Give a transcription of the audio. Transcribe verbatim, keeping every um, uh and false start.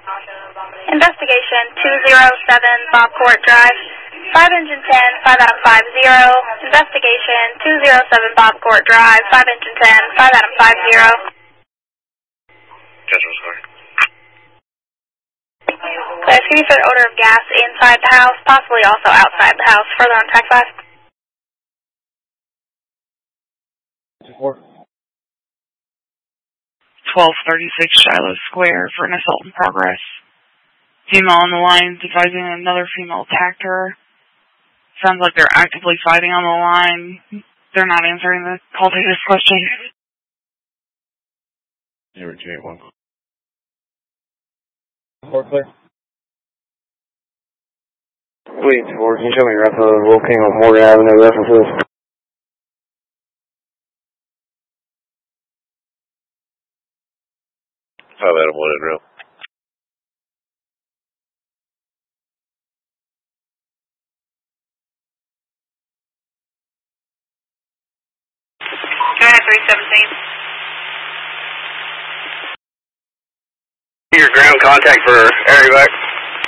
Investigation two zero seven Bob Court Drive. five engine ten, five Adam five zero. Investigation two zero seven Bob Court Drive. five engine ten, five Adam five zero. Judgment score. Clear, excuse me for the odor of gas inside the house, possibly also outside the house. Further on track five. twelve thirty-six Shiloh Square for an assault in progress. Female on the line advising another female attacked her. Sounds like they're actively fighting on the line. They're not answering the call to this question. zero two eight one. Four clear. Wait, four, can you show me rep of Wolfgang on Morgan Avenue references? five Adam one in row. Go ahead, three seventeen. Your ground contact for area back.